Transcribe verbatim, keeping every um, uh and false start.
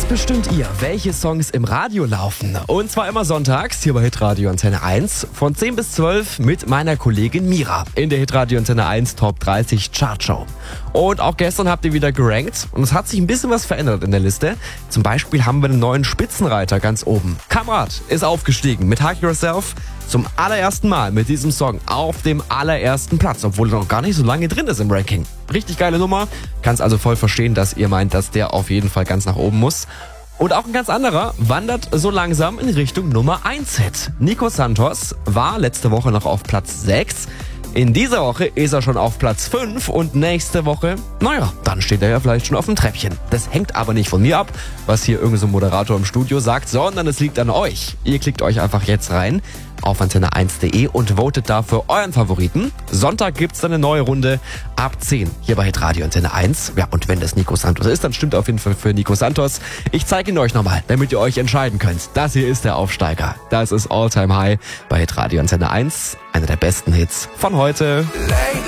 bestimmt ihr, welche Songs im Radio laufen. Und zwar immer sonntags hier bei Hitradio Antenne eins von zehn bis zwölf mit meiner Kollegin Mira in der Hitradio Antenne eins Top dreißig Chartshow. Und auch gestern habt ihr wieder gerankt und es hat sich ein bisschen was verändert in der Liste. Zum Beispiel haben wir einen neuen Spitzenreiter ganz oben. Kamerad ist aufgestiegen mit Hug Yourself zum allerersten Mal mit diesem Song auf dem allerersten Platz, obwohl er noch gar nicht so lange drin ist im Ranking. Richtig geile Nummer. Kannst also voll verstehen, dass ihr meint, dass der auf jeden Fall ganz nach oben muss. Und auch ein ganz anderer wandert so langsam in Richtung Nummer eins Hit. Nico Santos war letzte Woche noch auf Platz sechs. In dieser Woche ist er schon auf Platz fünf und nächste Woche, naja, dann steht er ja vielleicht schon auf dem Treppchen. Das hängt aber nicht von mir ab, was hier irgendein so Moderator im Studio sagt, sondern es liegt an euch. Ihr klickt euch einfach jetzt rein auf antenne eins punkt de und votet dafür euren Favoriten. Sonntag gibt's dann eine neue Runde ab zehn hier bei Hitradio Antenne eins. Ja, und wenn das Nico Santos ist, dann stimmt auf jeden Fall für Nico Santos. Ich zeige ihn euch nochmal, damit ihr euch entscheiden könnt. Das hier ist der Aufsteiger. Das ist All Time High bei Hitradio Antenne eins. Einer der besten Hits von heute.